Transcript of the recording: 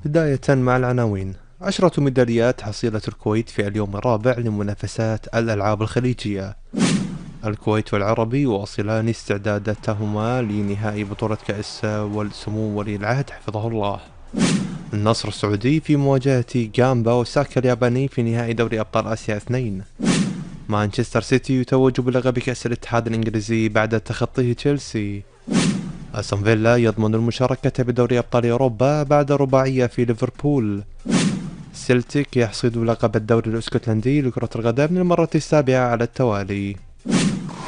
بداية مع العناوين. 10 ميداليات حصيلة الكويت في اليوم الرابع لمنافسات الألعاب الخليجية. الكويت والعربي يواصلان استعداداتهما لنهائي بطولة كأس سمو ولي العهد حفظه الله. النصر السعودي في مواجهة جامبا وساكا الياباني في نهائي دوري أبطال آسيا 2. مانشستر سيتي يتوج بلقب كأس الاتحاد الإنجليزي بعد تخطيه تشيلسي. أستون فيلا يضمن المشاركة بدوري أبطال أوروبا بعد رباعية في ليفربول. سيلتيك يحصد لقب الدوري الاسكتلندي لكرة القدم للمرة السابعة على التوالي.